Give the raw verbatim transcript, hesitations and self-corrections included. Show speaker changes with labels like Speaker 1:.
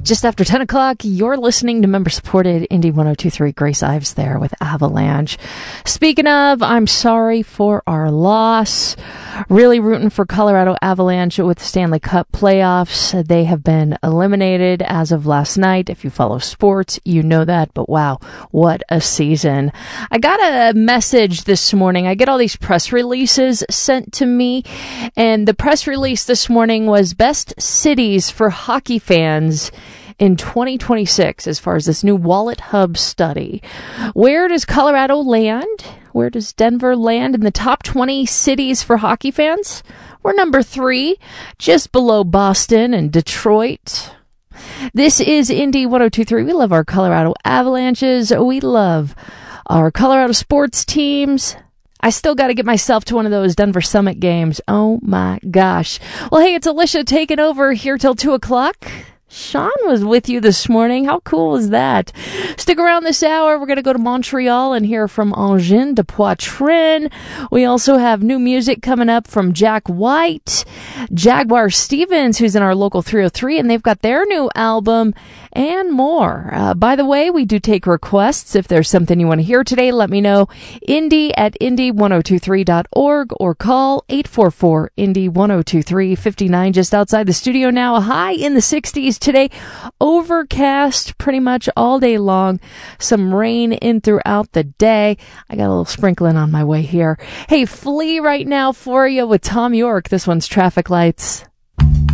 Speaker 1: Just after ten o'clock, you're listening to member-supported Indy one oh two point three. Grace Ives there with Avalanche. Speaking of, I'm sorry for our loss. Really rooting for Colorado Avalanche with the Stanley Cup playoffs. They have been eliminated as of last night. If you follow sports, you know that. But wow, what a season. I got a message this morning. I get all these press releases sent to me. And the press release this morning was best cities for hockey fans in twenty twenty-six, as far as this new Wallet Hub study. Where does Colorado land? Where does Denver land in the top twenty cities for hockey fans? We're number three, just below Boston and Detroit. This is Indy one oh two point three. We love our Colorado Avalanches. We love our Colorado sports teams. I still got to get myself to one of those Denver Summit games. Oh my gosh. Well, hey, it's Alicia taking over here till two o'clock. Sean was with you this morning. How cool was that? Stick around this hour. We're going to go to Montreal and hear from Engin de Poitrine. We also have new music coming up from Jack White, Jaguar Stevens, who's in our local three oh three, and they've got their new album and more. Uh, by the way, we do take requests. If there's something you want to hear today, let me know. Indy at indy ten twenty-three dot org or call eight four four Indy ten twenty-three, fifty-nine, just outside the studio now. A high in the sixties today. Overcast pretty much all day long. Some rain in throughout the day. I got a little sprinkling on my way here. Hey, Flea right now for you with Tom York. This one's Traffic Lights.